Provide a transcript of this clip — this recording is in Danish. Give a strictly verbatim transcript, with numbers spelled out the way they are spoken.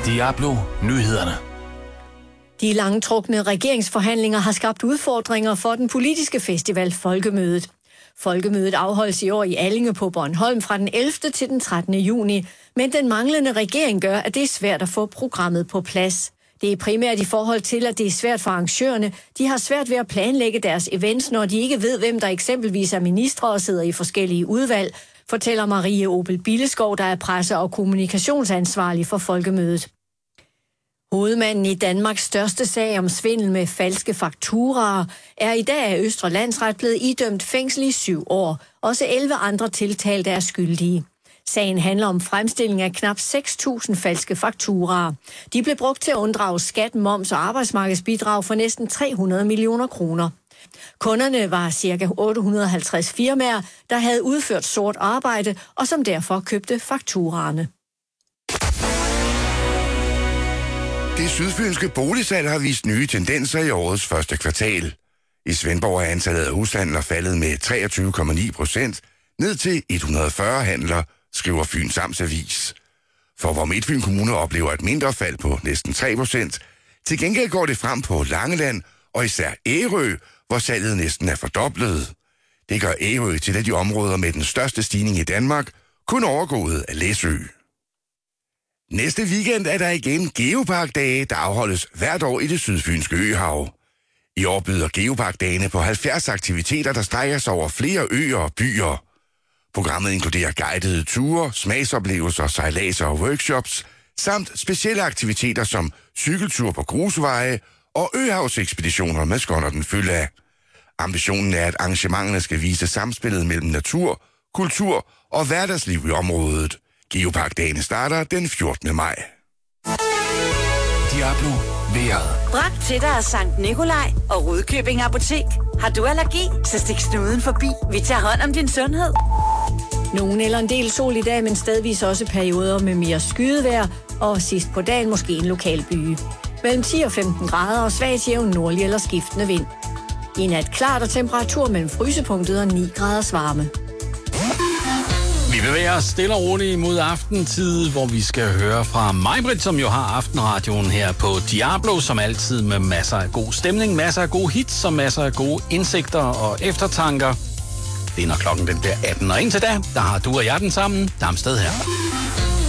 Diablo Nyhederne. De langtrukne regeringsforhandlinger har skabt udfordringer for den politiske festival Folkemødet. Folkemødet afholdes i år i Allinge på Bornholm fra den ellevte til den trettende juni, men den manglende regering gør, at det er svært at få programmet på plads. Det er primært i forhold til, at det er svært for arrangørerne. De har svært ved at planlægge deres events, når de ikke ved, hvem der eksempelvis er ministre og sidder i forskellige udvalg, fortæller Marie Opel Billeskov, der er presse- og kommunikationsansvarlig for Folkemødet. Hovedmanden i Danmarks største sag om svindel med falske fakturaer er i dag af Østre Landsret blevet idømt fængsel i syv år. Også elleve andre tiltalte er skyldige. Sagen handler om fremstilling af knap seks tusind falske fakturaer. De blev brugt til at unddrage skat, moms og arbejdsmarkedsbidrag for næsten tre hundrede millioner kroner. Kunderne var ca. otte hundrede og halvtreds firmaer, der havde udført sort arbejde og som derfor købte fakturaerne. Det sydfynske boligsalg har vist nye tendenser i årets første kvartal. I Svendborg er antallet af hushandler faldet med treogtyve komma ni procent ned til et hundrede og fyrre handler, skriver Fyns Amtsavis. For hvor Midtfyn Kommune oplever et mindre fald på næsten tre procent, til gengæld går det frem på Langeland og især Ærø, hvor salget næsten er fordoblet. Det gør Ærø til et af de områder med den største stigning i Danmark, kun overgået af Læsø. Næste weekend er der igen Geopark-dage, der afholdes hvert år i det sydfynske øhav. I år byder Geopark-dagene på halvfjerds aktiviteter, der strækker sig over flere øer og byer. Programmet inkluderer guidede ture, smagsoplevelser, sejladser og workshops, samt specielle aktiviteter som cykeltur på grusveje og øhavsekspeditioner med skonnerten fylde af. Ambitionen er, at arrangementerne skal vise samspillet mellem natur, kultur og hverdagsliv i området. Geopark-dagene starter den fjortende maj. Diablo vejret. Bragt til dig af Sankt Nikolaj og Rudkøbing Apotek. Har du allergi, så stik snuden forbi. Vi tager hånd om din sundhed. Nogen eller en del sol i dag, men stedvis også perioder med mere skydevejr, og sidst på dagen måske en lokal byge. Mellem ti og femten grader og svag til jævn nordlig eller skiftende vind. I nat klart og temperatur mellem frysepunktet og ni graders varme. Vi bevæger os stille og roligt mod aftentid, hvor vi skal høre fra Majbrit, som jo har aftenradioen her på Diablo, som altid med masser af god stemning, masser af gode hits og masser af gode indsigter og eftertanker. Det er når klokken den bliver atten, og indtil da, der har du og jeg den sammen. Damsted her.